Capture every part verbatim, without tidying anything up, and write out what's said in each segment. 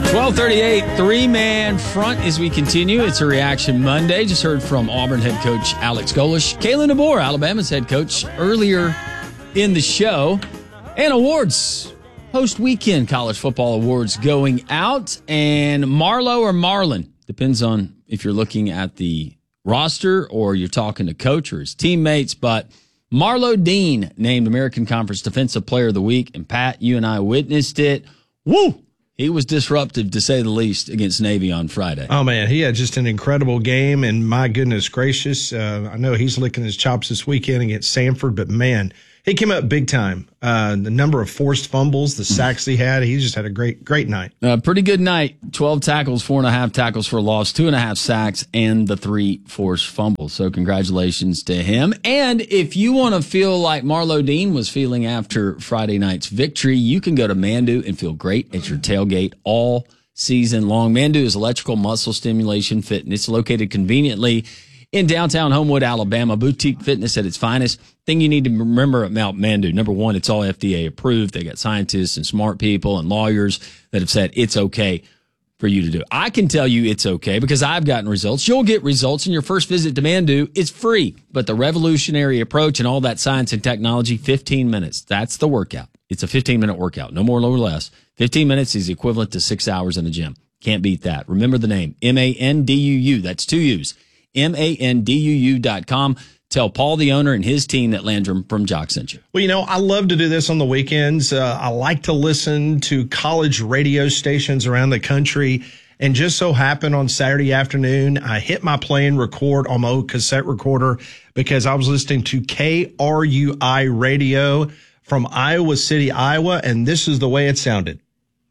twelve thirty-eight, three-man front as we continue. It's a Reaction Monday. Just heard from Auburn head coach Alex Golesh. Kalen DeBoer, Alabama's head coach, earlier in the show. And awards. Post-weekend college football awards going out. And Marlo or Marlon, depends on if you're looking at the roster or you're talking to coach or his teammates. But Marlo Dean named American Conference Defensive Player of the Week. And Pat, you and I witnessed it. Woo! He was disruptive, to say the least, against Navy on Friday. Oh, man, he had just an incredible game, and my goodness gracious, uh, I know he's licking his chops this weekend against Samford, but, man, he came up big time. Uh, the number of forced fumbles, the sacks he had, he just had a great, great night. Uh, pretty good night. twelve tackles, four and a half tackles for a loss, two and a half sacks, and the three forced fumbles. So congratulations to him. And if you want to feel like Marlo Dean was feeling after Friday night's victory, you can go to Mandu and feel great at your tailgate all season long. Mandu is electrical muscle stimulation fitness, located conveniently in downtown Homewood, Alabama. Boutique fitness at its finest. Thing you need to remember about Mandu, number one, it's all F D A approved. They got scientists and smart people and lawyers that have said it's okay for you to do. I can tell you it's okay because I've gotten results. You'll get results, and your first visit to Mandu is free. But the revolutionary approach and all that science and technology, fifteen minutes. That's the workout. It's a fifteen-minute workout, no more, no less. fifteen minutes is equivalent to six hours in the gym. Can't beat that. Remember the name, M A N D U U. That's two U's. M A N D U U dot com. Tell Paul, the owner, and his team that Landrum from Jock sent you. Well, you know, I love to do this on the weekends. Uh, I like to listen to college radio stations around the country. And just so happened on Saturday afternoon, I hit my play and record on my old cassette recorder because I was listening to K R U I radio from Iowa City, Iowa, and this is the way it sounded.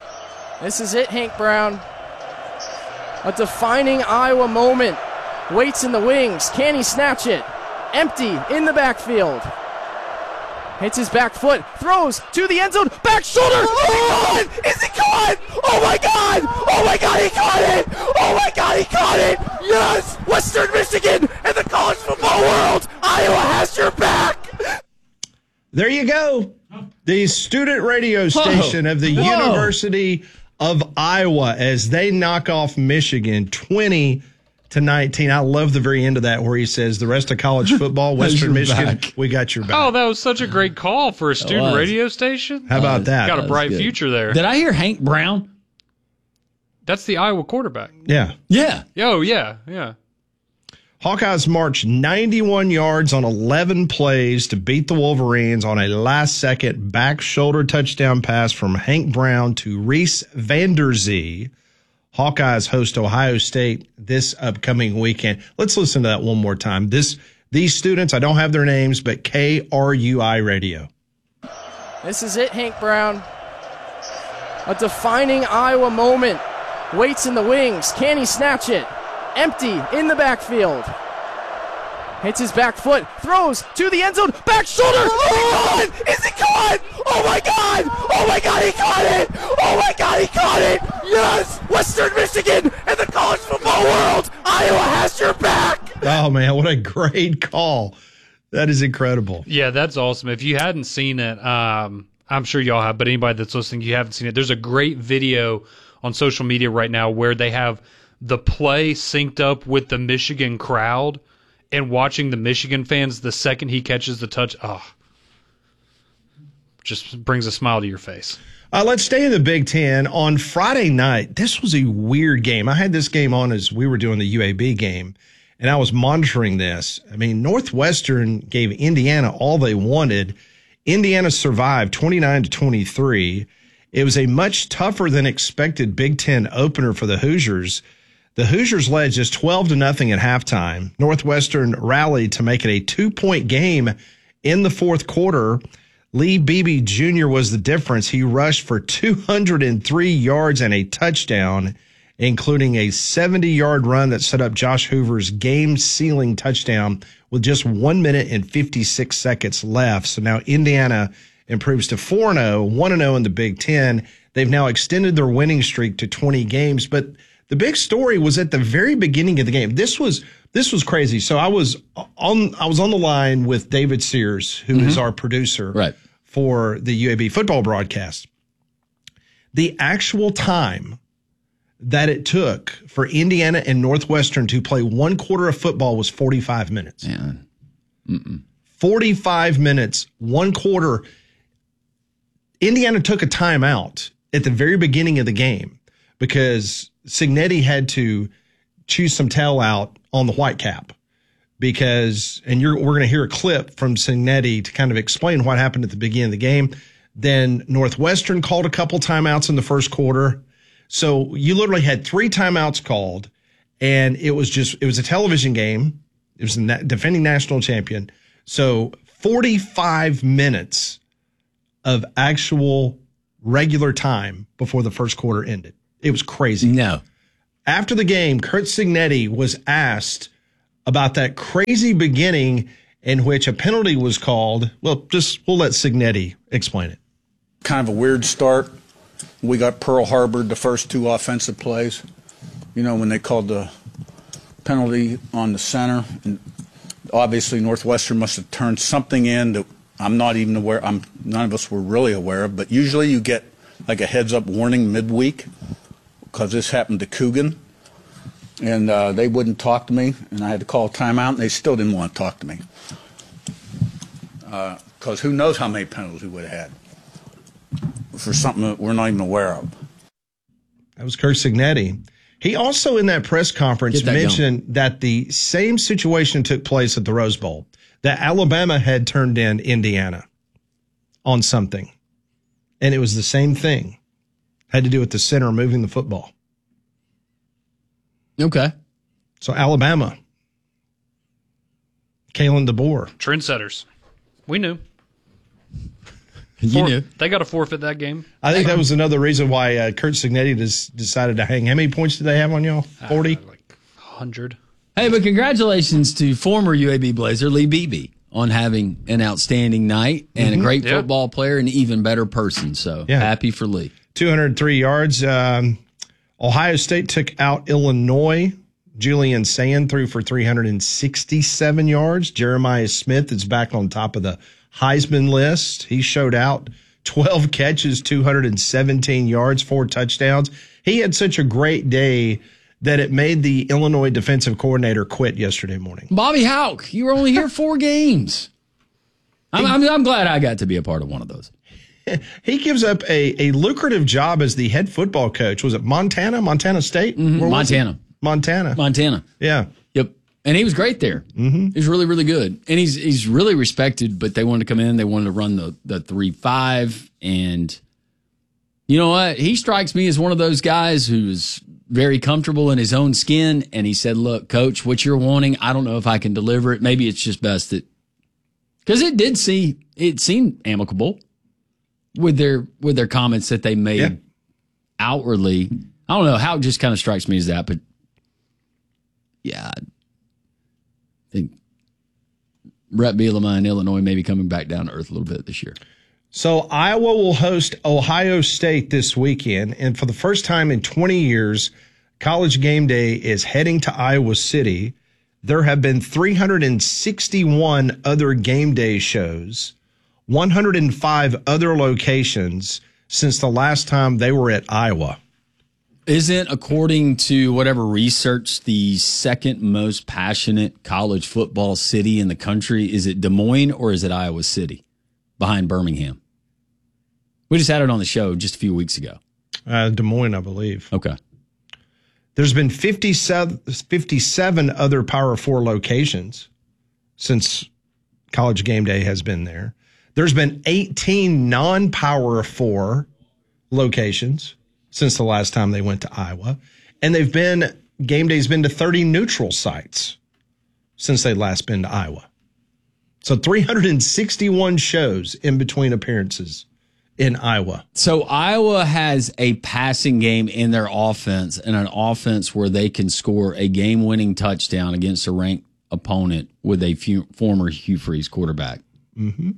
This is it, Hank Brown. A defining Iowa moment. Waits in the wings. Can he snatch it? Empty in the backfield. Hits his back foot. Throws to the end zone. Back shoulder. Oh, is he caught? Oh, my God. Oh, my God, he caught it. Oh, my God, he caught it. Yes. Western Michigan and the college football world. Iowa has your back. There you go. The student radio station Whoa. of the Whoa. University of Iowa as they knock off Michigan twenty to nineteen. I love the very end of that where he says the rest of college football, Western Michigan, back. we got your back. Oh, that was such a great call for a student radio station. How about that? Got that a bright future there. Did I hear Hank Brown? That's the Iowa quarterback. Yeah. Yeah. Oh, yeah, yeah. Hawkeyes marched ninety-one yards on eleven plays to beat the Wolverines on a last-second back shoulder touchdown pass from Hank Brown to Reese Vanderzee. Hawkeyes host Ohio State this upcoming weekend. Let's listen to that one more time. This These students, I don't have their names, but K R U I radio. This is it, Hank Brown. A defining Iowa moment. Waits in the wings. Can he snatch it? Empty in the backfield. Hits his back foot. Throws to the end zone. Back shoulder. Oh, is he caught? Oh, my God. Oh, my God, he caught it. Oh, my God, he caught it. Yes. Western Michigan and the college football world. Iowa has your back. Oh, man, what a great call. That is incredible. Yeah, that's awesome. If you hadn't seen it, um, I'm sure y'all have, but anybody that's listening, you haven't seen it, there's a great video on social media right now where they have the play synced up with the Michigan crowd and watching the Michigan fans the second he catches the touch. Oh, just brings a smile to your face. Uh, let's stay in the Big Ten. On Friday night, this was a weird game. I had this game on as we were doing the U A B game, and I was monitoring this. I mean, Northwestern gave Indiana all they wanted. Indiana survived twenty-nine to twenty-three. It was a much tougher than expected Big Ten opener for the Hoosiers. The Hoosiers led just twelve to nothing at halftime. Northwestern rallied to make it a two-point game in the fourth quarter. Lee Beebe Junior was the difference. He rushed for two hundred three yards and a touchdown, including a seventy-yard run that set up Josh Hoover's game-sealing touchdown with just one minute and fifty-six seconds left. So now Indiana improves to four and oh, one and oh in the Big Ten. They've now extended their winning streak to twenty games. But the big story was at the very beginning of the game. This was this was crazy. So I was on I was on the line with David Sears, who mm-hmm. is our producer right. for the U A B football broadcast. The actual time that it took for Indiana and Northwestern to play one quarter of football was forty-five minutes. Yeah. Mm-mm. forty-five minutes, one quarter. Indiana took a timeout at the very beginning of the game because Cignetti had to choose some tail out on the Whitecap because, and you're, we're going to hear a clip from Cignetti to kind of explain what happened at the beginning of the game. Then Northwestern called a couple timeouts in the first quarter. So you literally had three timeouts called, and it was just, it was a television game. It was the defending national champion. So forty-five minutes of actual regular time before the first quarter ended. It was crazy. No. After the game, Curt Cignetti was asked about that crazy beginning in which a penalty was called. Well, just we'll let Cignetti explain it. Kind of a weird start. We got Pearl Harbored the first two offensive plays. You know, when they called the penalty on the center, and obviously Northwestern must have turned something in that I'm not even aware. I'm none of us were really aware of. But usually you get like a heads-up warning midweek because this happened to Coogan, and uh, they wouldn't talk to me, and I had to call a timeout, and they still didn't want to talk to me because uh, who knows how many penalties we would have had for something that we're not even aware of. That was Curt Cignetti. He also, in that press conference, that mentioned going. that the same situation took place at the Rose Bowl, that Alabama had turned in Indiana on something, and it was the same thing. Had to do with the center moving the football. Okay. So Alabama, Kalen DeBoer. Trendsetters. We knew. You For, knew. They got to forfeit that game. I think that was another reason why uh, Curt Cignetti just decided to hang. How many points did they have on y'all? forty? Uh, like one hundred. Hey, but congratulations to former U A B Blazer Lee Beebe on having an outstanding night and Mm-hmm. a great Yeah. football player and an even better person. So Yeah. happy for Lee. two hundred three yards. Um, Ohio State took out Illinois. Julian Sand threw for three hundred sixty-seven yards. Jeremiah Smith is back on top of the Heisman list. He showed out twelve catches, two hundred seventeen yards, four touchdowns. He had such a great day that it made the Illinois defensive coordinator quit yesterday morning. Bobby Houck, you were only here four games. I'm, I'm, I'm glad I got to be a part of one of those. He gives up a, a lucrative job as the head football coach. Was it Montana? Montana State? Mm-hmm. Where was it? Montana. Montana. Montana. Yeah. Yep. And he was great there. Mm-hmm. He was really, really good. And he's he's really respected, but they wanted to come in. They wanted to run the, the three five. And you know what? He strikes me as one of those guys who's very comfortable in his own skin. And he said, look, coach, what you're wanting, I don't know if I can deliver it. Maybe it's just best that, because it did see, it seemed amicable with their, with their comments that they made Yeah. outwardly. I don't know how it just kind of strikes me as that, but yeah, I think Brett Bielema in Illinois may be coming back down to earth a little bit this year. So Iowa will host Ohio State this weekend. And for the first time in twenty years, College Game Day is heading to Iowa City. There have been three hundred sixty-one other game day shows, one hundred five other locations since the last time they were at Iowa. Isn't, according to whatever research, the second most passionate college football city in the country, is it Des Moines or is it Iowa City behind Birmingham? We just had it on the show just a few weeks ago. Uh, Des Moines, I believe. Okay. There's been fifty-seven, fifty-seven other Power Four locations since College Game Day has been there. There's been eighteen non-Power Four locations since the last time they went to Iowa. And they've been, Game Day's been to thirty neutral sites since they last been to Iowa. So three hundred sixty-one shows in between appearances in Iowa. So Iowa has a passing game in their offense and an offense where they can score a game-winning touchdown against a ranked opponent with a few, former Hugh Freeze quarterback. Mm-hmm.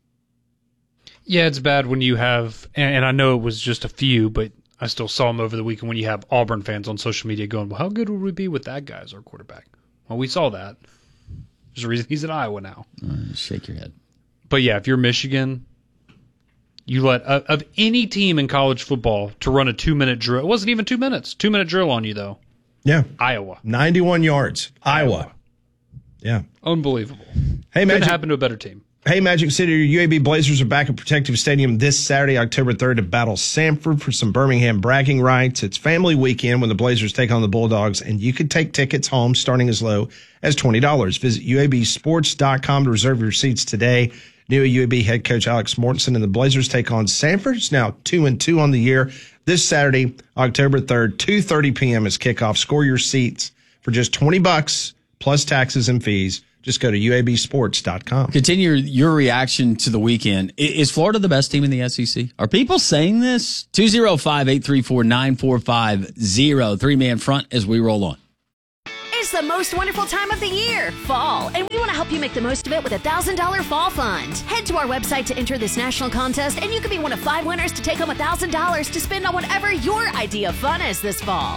Yeah, it's bad when you have, and, and I know it was just a few, but I still saw them over the weekend when you have Auburn fans on social media going, well, how good would we be with that guy as our quarterback? Well, we saw that. There's a reason he's in Iowa now. Uh, shake your head. But yeah, if you're Michigan, You let uh, of any team in college football to run a two-minute drill. It wasn't even two minutes. Two-minute drill on you, though. Yeah. Iowa. ninety-one yards. Iowa. Iowa. Yeah. Unbelievable. Hey, Couldn't Magic. happen to a better team. Hey, Magic City, your U A B Blazers are back at Protective Stadium this Saturday, October third, to battle Samford for some Birmingham bragging rights. It's family weekend when the Blazers take on the Bulldogs, and you can take tickets home starting as low as twenty dollars. Visit U A B sports dot com to reserve your seats today. New U A B head coach Alex Mortensen and the Blazers take on Samford. It's now two and two on the year. This Saturday, October third, two thirty p.m. is kickoff. Score your seats for just twenty bucks plus taxes and fees. Just go to U A B sports dot com. Continue your reaction to the weekend. Is Florida the best team in the S E C? Are people saying this? two oh five, eight three four, nine four five zero. Three-man front as we roll on. It's the most wonderful time of the year, fall, and we want to help you make the most of it with a one thousand dollars Fall Fund. Head to our website to enter this national contest, and you could be one of five winners to take home one thousand dollars to spend on whatever your idea of fun is this fall.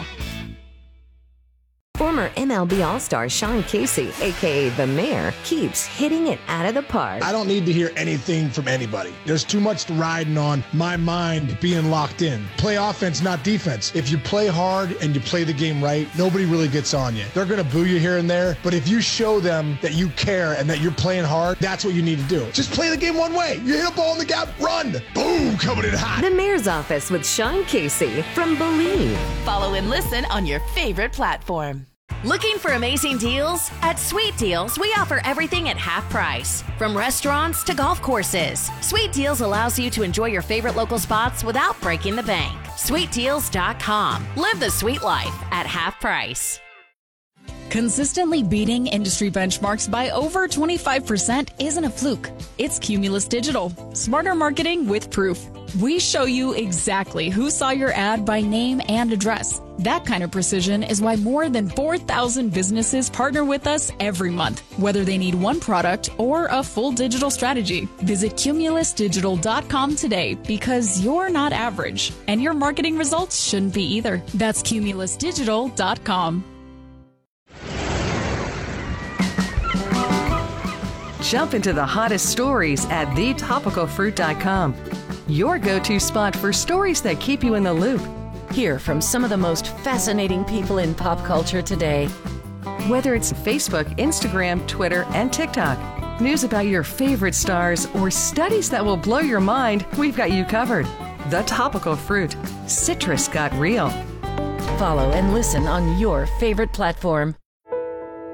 Former M L B All-Star Sean Casey, a k a. The Mayor, keeps hitting it out of the park. I don't need to hear anything from anybody. There's too much riding on my mind being locked in. Play offense, not defense. If you play hard and you play the game right, nobody really gets on you. They're going to boo you here and there, but if you show them that you care and that you're playing hard, that's what you need to do. Just play the game one way. You hit a ball in the gap, run. Boom, coming in hot. The Mayor's Office with Sean Casey from Believe. Follow and listen on your favorite platform. Looking for amazing deals? At Sweet Deals, we offer everything at half price. From restaurants to golf courses, Sweet Deals allows you to enjoy your favorite local spots without breaking the bank. sweet deals dot com. Live the sweet life at half price. Consistently beating industry benchmarks by over twenty-five percent isn't a fluke. It's Cumulus Digital. Smarter marketing with proof. We show you exactly who saw your ad by name and address. That kind of precision is why more than four thousand businesses partner with us every month, whether they need one product or a full digital strategy. Visit cumulus digital dot com today because you're not average, and your marketing results shouldn't be either. That's cumulus digital dot com. Jump into the hottest stories at the topical fruit dot com. Your go-to spot for stories that keep you in the loop. Hear from some of the most fascinating people in pop culture today. Whether it's Facebook, Instagram, Twitter, and TikTok, news about your favorite stars, or studies that will blow your mind, we've got you covered. The Topical Fruit. Citrus got real. Follow and listen on your favorite platform.